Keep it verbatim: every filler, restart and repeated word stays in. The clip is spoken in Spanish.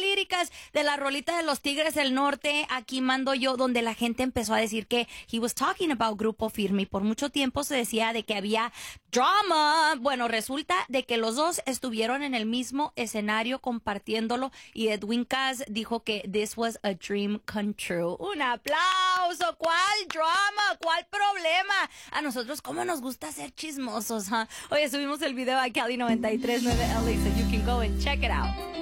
líricas de la rolita de los Tigres del Norte, Aquí mando yo, donde la gente empezó a decir que he was talking about Grupo Firme y por mucho tiempo se decía de que había drama. Bueno, resulta de que los dos estuvieron en el mismo escenario compartiéndolo y Edwin Cass dijo que this was a dream come true. Un aplauso. ¿Cuál drama? ¿Cuál problema? A nosotros cómo nos gusta ser chismosos, ¿huh? Oye, subimos el video a Cali noventa y tres punto nueve L A, so you can go and check it out.